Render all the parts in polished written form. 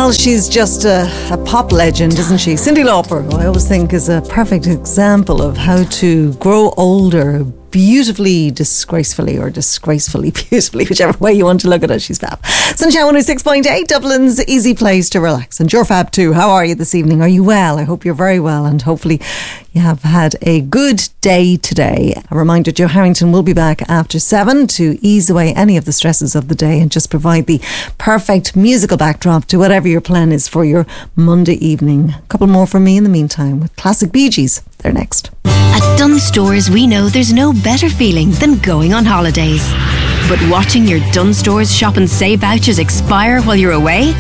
Well, she's just a pop legend, isn't she? Cyndi Lauper, who I always think is a perfect example of how to grow older beautifully, disgracefully, or disgracefully, beautifully, whichever way you want to look at it. She's fab. Sunshine 106.8, Dublin's easy place to relax. And you're fab too. How are you this evening? Are you well? I hope you're very well, and hopefully you have had a good day today. A reminder, Joe Harrington will be back after 7 to ease away any of the stresses of the day and just provide the perfect musical backdrop to whatever your plan is for your Monday evening. A couple more from me in the meantime with classic Bee Gees. They're next. At Dunnes Stores, we know there's no better feeling than going on holidays. But watching your Dunnes Stores shop and save vouchers expire while you're away?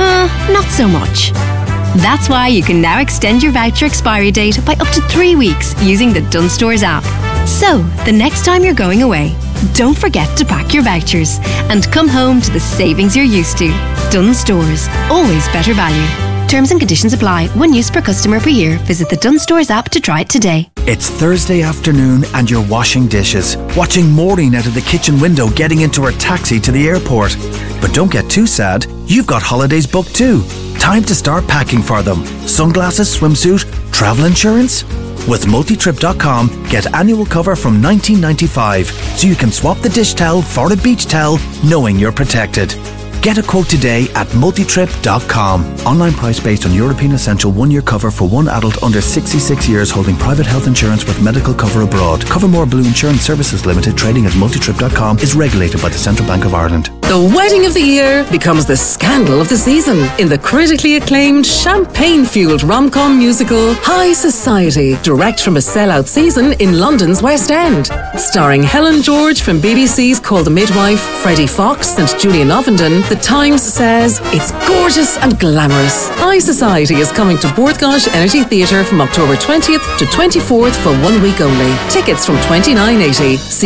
Not so much. That's why you can now extend your voucher expiry date by up to 3 weeks using the Dunnes Stores app. So, the next time you're going away, don't forget to pack your vouchers and come home to the savings you're used to. Dunnes Stores, always better value. Terms and conditions apply. 1 use per customer per year. Visit the Dunnes Stores app to try it today. It's Thursday afternoon and you're washing dishes, watching Maureen out of the kitchen window getting into her taxi to the airport. But don't get too sad, you've got holidays booked too. Time to start packing for them. Sunglasses, swimsuit, travel insurance? With multitrip.com, get annual cover from $19.95 so you can swap the dish towel for a beach towel knowing you're protected. Get a quote today at multitrip.com. Online price based on European Essential 1 year cover for one adult under 66 years holding private health insurance with medical cover abroad. Covermore Blue Insurance Services Limited, trading as multitrip.com, is regulated by the Central Bank of Ireland. The wedding of the year becomes the scandal of the season in the critically acclaimed champagne-fueled rom-com musical High Society, direct from a sellout season in London's West End. Starring Helen George from BBC's Call the Midwife, Freddie Fox and Julian Ovenden, The Times says it's gorgeous and glamorous. High Society is coming to Borthgosh Energy Theatre from October 20th to 24th for 1 week only. Tickets from $29.80. See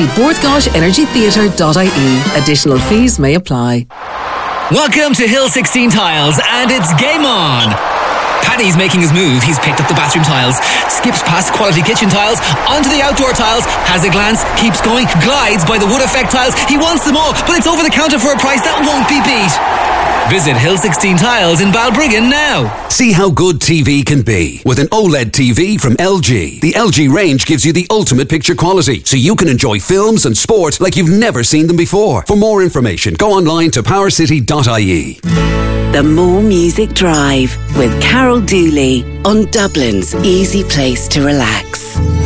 borthgoshenergytheatre.ie. Additional fees may apply. Welcome to Hill 16 Tiles, and it's game on. Paddy's making his move. He's picked up the bathroom tiles, skips past quality kitchen tiles, onto the outdoor tiles, has a glance, keeps going, glides by the wood effect tiles. He wants them all, but it's over the counter for a price that won't be beat. Visit Hill 16 Tiles in Balbriggan now. See how good TV can be with an OLED TV from LG. The LG range gives you the ultimate picture quality, so you can enjoy films and sport like you've never seen them before. For more information, go online to powercity.ie. The More Music Drive with Carol Dooley on Dublin's easy place to relax.